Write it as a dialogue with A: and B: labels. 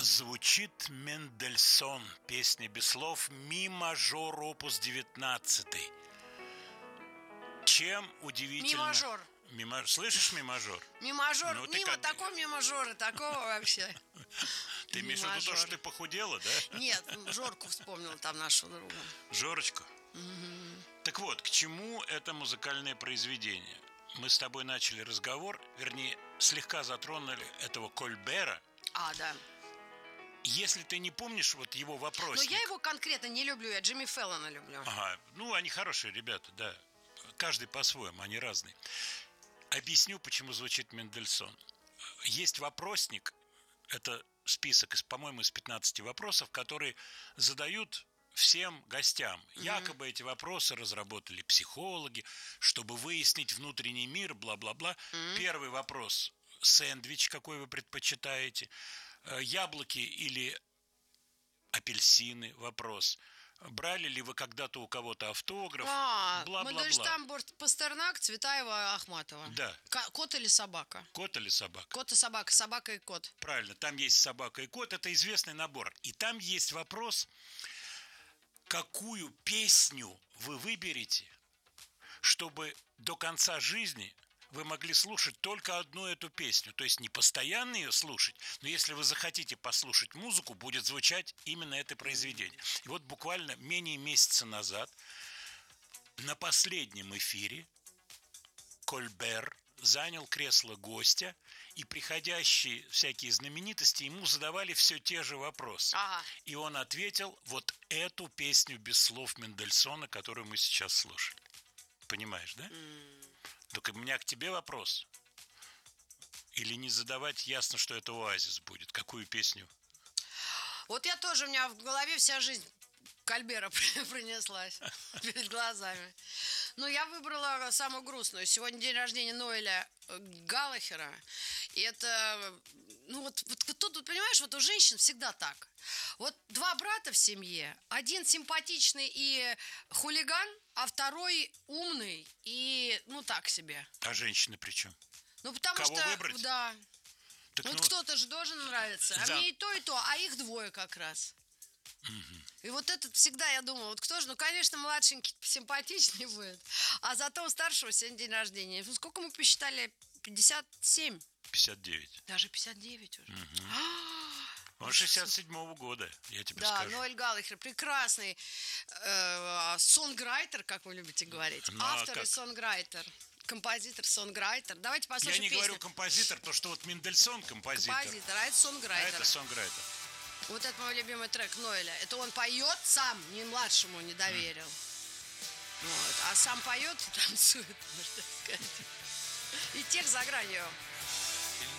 A: Звучит Мендельсон, песня без слов, ми мажор, опус 19. Чем удивительно...
B: Ми-мажор.
A: Слышишь, ми-мажор?
B: Ми-мажор,
A: Ну, ты
B: мимо
A: как-
B: такого ми-мажора, такого вообще.
A: Ты имеешь в виду то,
B: Ми-мажор.
A: что ты похудела, да?
B: Нет, Жорку вспомнил там нашего друга.
A: Жорочка. Так вот, к чему это музыкальное произведение? Мы с тобой начали разговор, вернее, слегка затронули этого Кольбера.
B: Да.
A: Если ты не помнишь вот его
B: Но
A: вопросник...
B: я его конкретно не люблю, я Джимми Фэллона люблю.
A: Ага, ну они хорошие ребята, да. Каждый по-своему, они разные. Объясню, почему звучит Мендельсон. Есть вопросник, это список, по-моему, из 15 вопросов, которые задают всем гостям. Якобы эти вопросы разработали психологи, чтобы выяснить внутренний мир, бла-бла-бла. Первый вопрос: сэндвич какой вы предпочитаете? Яблоки или апельсины? Вопрос. Брали ли вы когда-то у кого-то автограф? Бла-бла-бла.
B: Мандельштам, Пастернак, Цветаева, Ахматова.
A: Да.
B: Кот или собака?
A: Кот или собака?
B: Кот и собака, собака и кот.
A: Правильно, там есть собака и кот, это известный набор. И там есть вопрос: какую песню вы выберете, чтобы до конца жизни вы могли слушать только одну эту песню. То есть не постоянно ее слушать, но если вы захотите послушать музыку, будет звучать именно это произведение. И вот буквально менее месяца назад на последнем эфире Кольбер занял кресло гостя, и приходящие всякие знаменитости ему задавали все те же вопросы.
B: Ага.
A: И он ответил вот эту песню без слов Мендельсона, которую мы сейчас слушали. Понимаешь, да? Только у меня к тебе вопрос. Или не задавать, ясно, что это оазис будет. Какую песню?
B: Вот я тоже, у меня в голове вся жизнь Кольбера пронеслась перед глазами. Но я выбрала самую грустную. Сегодня день рождения Ноэля Галлахера. И это... Ну вот тут, понимаешь, вот у женщин всегда так. Вот два брата в семье. Один симпатичный и хулиган, а второй умный и, ну, так себе.
A: А женщины при чем?
B: Ну, потому
A: Кого
B: что...
A: выбрать?
B: Да.
A: Так
B: Вот
A: ну,
B: кто-то же должен нравиться. А
A: да.
B: мне и то, а их двое как раз. И вот этот всегда я думала, вот кто же, ну, конечно, младшенький симпатичнее будет, а зато у старшего сегодня день рождения. Ну, сколько мы посчитали? 57.
A: 59.
B: Даже 59 уже.
A: Он 67-го года, я тебе
B: Да,
A: скажу.
B: Ноэль Галлахер, прекрасный сонграйтер, как вы любите говорить.
A: Ну, а
B: Автор и
A: как?
B: сонграйтер. Композитор, сонграйтер. Давайте
A: Я
B: послушаем
A: не
B: песню.
A: говорю композитор, то что вот Мендельсон композитор.
B: Композитор, а это
A: А
B: сонграйтер.
A: это сонграйтер.
B: Вот это мой любимый трек Ноэля. Это он поет сам, ни младшему не доверил. Вот. А сам поет и танцует, можно так сказать. И тех за гранью.